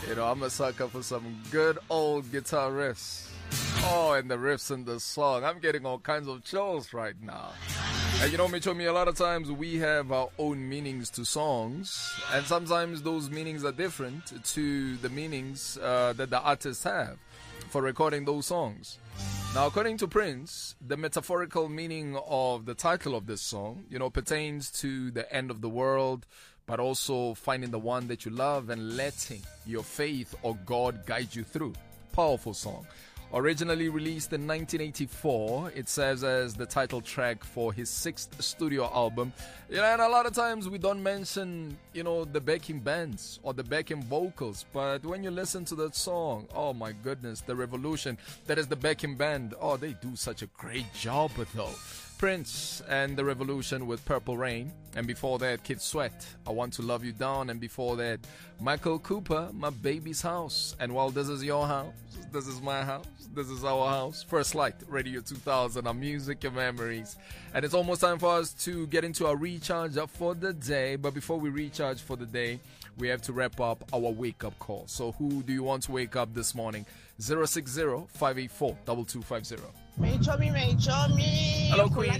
You know, I'm a sucker for some good old guitar riffs. Oh, and the riffs in the song. I'm getting all kinds of chills right now. And you know, Michomi, a lot of times we have our own meanings to songs, and sometimes those meanings are different to the meanings that the artists have for recording those songs. Now, according to Prince, the metaphorical meaning of the title of this song, you know, pertains to the end of the world, but also finding the one that you love and letting your faith or God guide you through. Powerful song. Originally released in 1984, it serves as the title track for his 6th studio album. You know, and a lot of times we don't mention, you know, the backing bands or the backing vocals, but when you listen to that song, oh my goodness, The Revolution, that is the backing band. Oh, they do such a great job though. Prince and The Revolution with Purple Rain, and before that Kid Sweat, I Want to Love You Down, and before that Michael Cooper, My Baby's House. And while this is your house, this is my house, this is our house. First Light Radio 2000, our music and memories. And it's almost time for us to get into our recharge for the day. But before we recharge for the day, we have to wrap up our wake-up call. So who do you want to wake up this morning? 060-584-2250. Mechomi. Hello, Queen.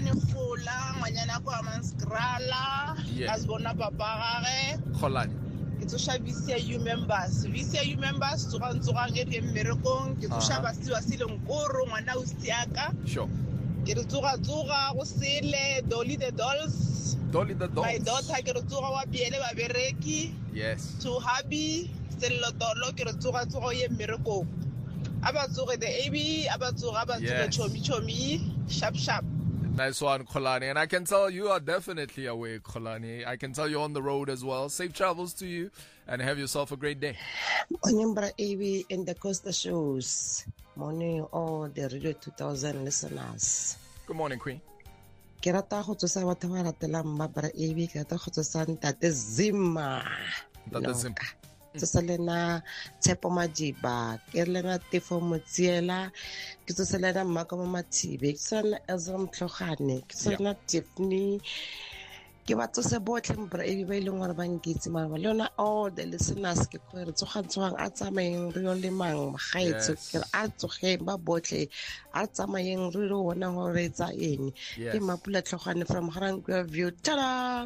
Yes. Kholane. Ke tsosha VCU members. VCU members tsoga ke mmerekong ke tsosha basiwa sile nkoro ngwana o siaka. Sure. Ke re tsoga go sele Dolly the Dolls. Dolly the Dolls. My daughter ke re tsoga wa biele ba bereki. Yes. To hubby Sello Dolo ke re tsoga ye mmerekong. Abatsoga the AB, abatsoga chomi sharp. Nice one, Kholane. And I can tell you are definitely awake, Kholane. I can tell you're on the road as well. Safe travels to you and have yourself a great day. Onyembra AB and the Costa Shows. Morning, all the Radio 2000 listeners. Good morning, Queen. Ke rata go tsosa batho ba ratelang Mbabra AB, ke rata go tsosa Ntate Zima. Ntate Zima. Tsosa lena Tshepo Majiba, ke lena Tefo Motsiela, ke tsosa lena Mmako Mathibe, ke tsosa lena Ezra Mtlogane, ke tsosa lena Tiffany, ke ba tsose botlhe Mbabra AB ba ileng gore ba nkitse mara ba lona all the listeners ke go re tsogang a tsamayeng re yo lemang magaetso ke a tsogeng ba botlhe a tsamayeng re lo bona gore tsa eng ke Mapula Tlogane from Harangwa View. Ta-da!